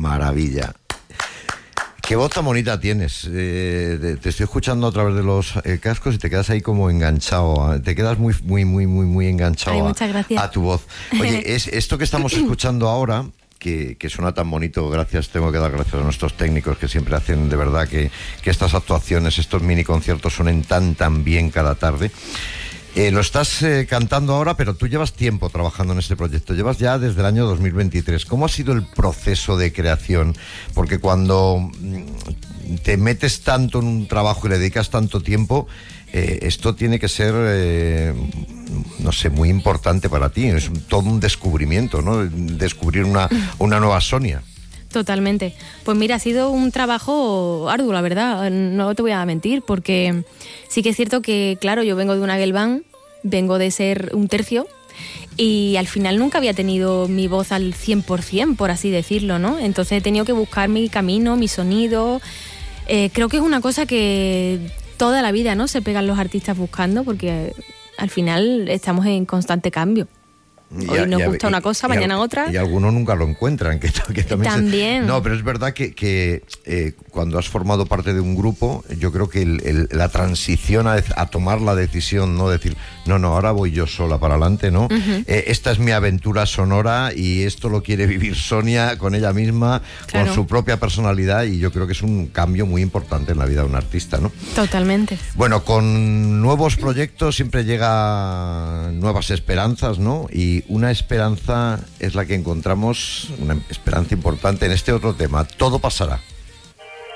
Maravilla. Qué voz tan bonita tienes. Te estoy escuchando a través de los cascos y te quedas ahí como enganchado. Te quedas muy enganchado. Ay, muchas gracias. A tu voz. Oye, esto que estamos escuchando ahora, que suena tan bonito, tengo que dar gracias a nuestros técnicos que siempre hacen de verdad que estas actuaciones, estos mini conciertos suenen tan bien cada tarde. Lo estás cantando ahora, pero tú llevas tiempo trabajando en este proyecto, llevas ya desde el año 2023. ¿Cómo ha sido el proceso de creación? Porque cuando te metes tanto en un trabajo y le dedicas tanto tiempo, esto tiene que ser, no sé, muy importante para ti. Es todo un descubrimiento, ¿no? Descubrir una nueva Sonia. Totalmente. Pues mira, ha sido un trabajo arduo, la verdad, no te voy a mentir, porque sí que es cierto que, claro, yo vengo de una girl band, vengo de ser un tercio, y al final nunca había tenido mi voz al 100%, por así decirlo, ¿no? Entonces he tenido que buscar mi camino, mi sonido. Creo que es una cosa que toda la vida, ¿no?, se pegan los artistas buscando, porque al final estamos en constante cambio. Hoy nos gusta una cosa, mañana otra. Y algunos nunca lo encuentran. Que también. No, pero es verdad que cuando has formado parte de un grupo, yo creo que la transición a tomar la decisión, no decir, no, ahora voy yo sola para adelante, ¿no? Uh-huh. Esta es mi aventura sonora y esto lo quiere vivir Sonia con ella misma, claro, con su propia personalidad, y yo creo que es un cambio muy importante en la vida de un artista, ¿no? Totalmente. Bueno, con nuevos proyectos siempre llegan nuevas esperanzas, ¿no? Y una esperanza es la que encontramos, una esperanza importante en este otro tema. Todo pasará.